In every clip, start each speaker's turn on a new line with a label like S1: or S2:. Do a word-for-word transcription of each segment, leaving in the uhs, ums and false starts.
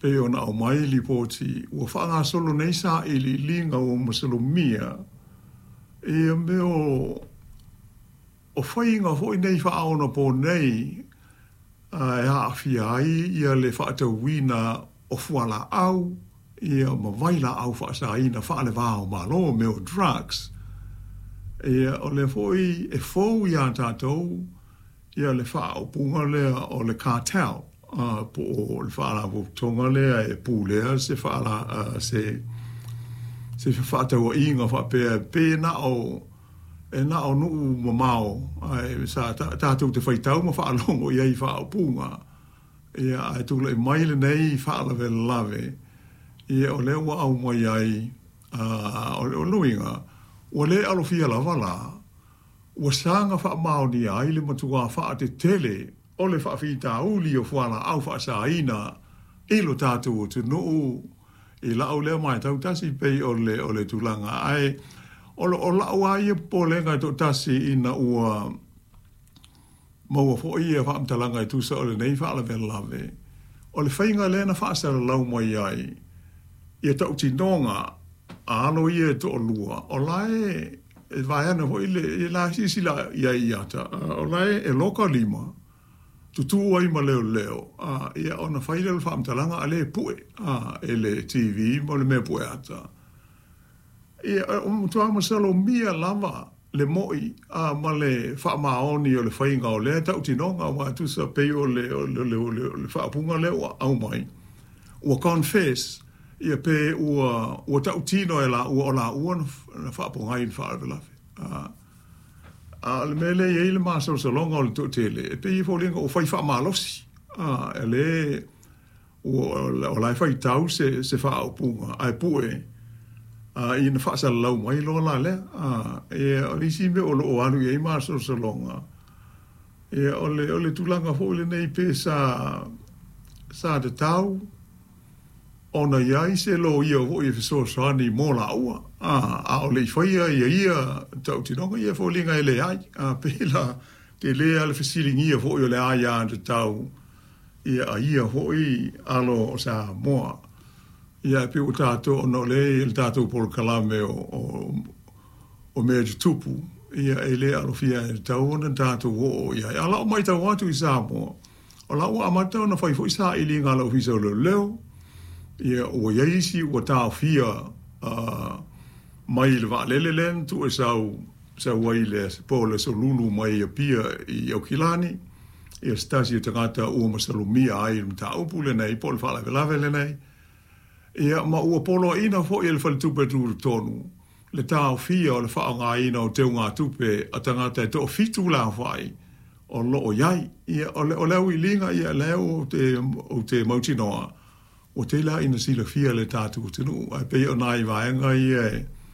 S1: pe ona o mai li poti ua whaanga solo nei sa i li linga o masalomia e me o o whainga hoi nei whaona po nei uh, e hawhia ai ia le whaatawina o fuala au ia mawaila au whaasaina whaale wāo malo me o drugs ia o le foi e fōu ia tātou ia le whao punga lea o le cartel uh, po o le whaala po tonga lea e pū lea se whaala uh, se se whaataua inga whapea pēna o e na o nuu mamao ai sa tātou te whaitau ma whaalongo i ei whao punga ia ai tūla i maile nei whaala ve lave ia o leo au mai ai uh, o, o luinga o le alofia lava la ua sanga wha mao ni ai le matua wha te tele o le wha whita uli o whala au wha sa ina ilo tātou o te nuu i la au leo mai tau tasi pei o le, o le tūlanga ai o lo o la au ai e po lenga to tasi ina ua maua fo ia wha amtalanga i tusa o le nei wha ala velave o le whainga lena wha asara lau mai ai ia tau tinonga a alo ia to o lua o lae e vai ana ho ile i la sisi la ia iata o lae e loka lima tutu ai ma leo leo a ia ona faile le fam talanga ale pue a ele T V mo le me pue ata ia o mutu ama salo mia lava le moi a ma le fa maoni o le fainga o le tau tinonga wa tu sa pe o le o le le le fa punga le au mai o confess ia pe ua ua tau tino e la ua o la ua na whaaponga i whaavela. A le mele i eile maa sau salonga o le tō tele, e pe i fōlinga o whai wha malosi. E le o lai whai tau se, se whaapunga, ai pue, i na wha salau mai lo la le. E o lisi me o lo o anu i ei maa sau salonga. E o le, o le tulanga fōle nei pe sa, sa de tau, ona iai se lo ia ho i fiso sani mo la ua a a o le faia ia ia tau tinonga ia fo linga ele ai a pela te le al fisilingi ia fo le ai a te tau ia a ia ho i alo sa mo ia pe o tato no le il tato por kalame o o, o me tupu ia ele alo fia tau na tato ho ia ala mai tau atu i sa mo o la ua amata na fai fo isa i linga lo fiso le leo ia o iaisi o tā fia uh, mai le wa lele len tu e sau sau wai le po le so lulu mai a pia i au kilani ia stasi te ngata ua masalumia ai mta upule nei po le whala velave le nei ia ma ua polo ina fo i le whale tupe tu tonu le tā fia o le wha ngā ina o teo ngā tupe a tangata e to fitu la whai o lo o iai ia o le o leo i linga ia leo o te, o te mautinoa o te la ina sila fia le tātu tinu, ai pe o nai vaenga i e,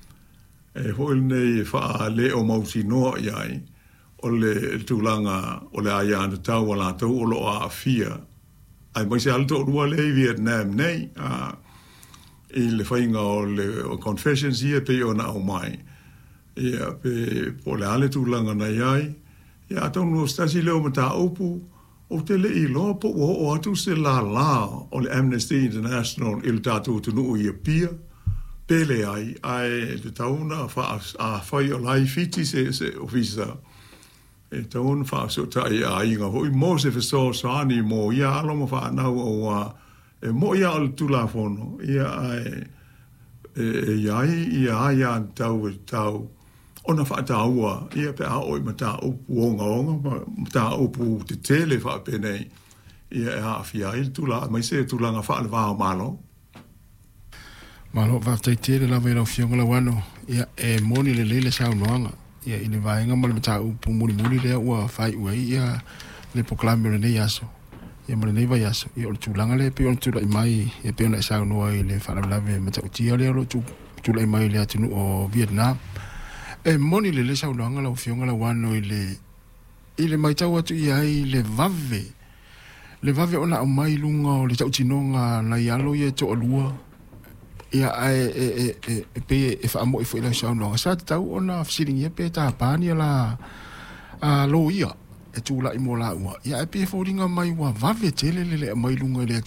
S1: e hoil nei wha le o mauti noa i ai, o le tūlanga o le aia anda tau o la tau o lo a fia. Ai mai se alto rua le i Vietnam nei, a, i le whainga o le o confessions i e pe o na o mai. Ia pe po le ale tūlanga nei ai, ia tonu o stasi leo mata upu, o te le i loa po o o atu se la la o le Amnesty International il tātou tunu i a pia pele ai ai te tauna wha a whai o lai fiti se se ofisa e tauna wha so tai a inga hoi mo se fiso sani mo ia alo mo wha nau o a e mo ia al tula fono ia ai e, e iai ia ai an tau e tau ona wha taua, ia pe a oi ma ta upu onga onga, ma ta upu te tele wha pe nei, ia e a fia il tula, mai se tulanga wha le wāo malo.
S2: Malo wha tai tele la wera o fionga la wano, ia e moni le leile sao noanga, ia ine vaenga ma le ma ta upu muni muni lea ua whai ua ia le poklami o le nei aso, ia ma le nei vai aso, ia o le tulanga le pe o le tula i mai, ia pe ona e sao noa i le wha lave ma ta utia lea lo tula i mai le atinu o Vietnam, e moni le le sau noanga la fionga la wano i le i le mai tau atu i ai le vave le vave ona o mai lunga o le tau tinonga na i alo i e to alua ia e e e e pe e wha amo i fo i la sau noanga sa te tau ona fsiringi e pe ta pani la a lo ia e tūla i mo la ua ia e pe fōringa mai wa vave tele le le mai lunga i le